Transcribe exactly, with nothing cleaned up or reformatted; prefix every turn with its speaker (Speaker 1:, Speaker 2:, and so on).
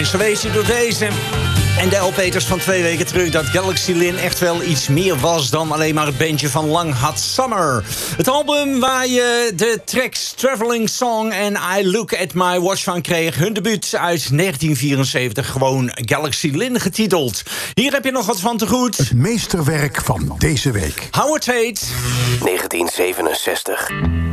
Speaker 1: Zo wees je door deze. En de L P'ers van twee weken terug dat Galaxy Lin echt wel iets meer was dan alleen maar het bandje van Long Hot Summer. Het album waar je de tracks Traveling Song en I Look at My Watch van kreeg. Hun debuut uit negentien vierenzeventig, gewoon Galaxy Lin getiteld. Hier heb je nog wat van te goed.
Speaker 2: Het meesterwerk van deze week.
Speaker 1: Howard Tate.
Speaker 3: negentien zevenenzestig.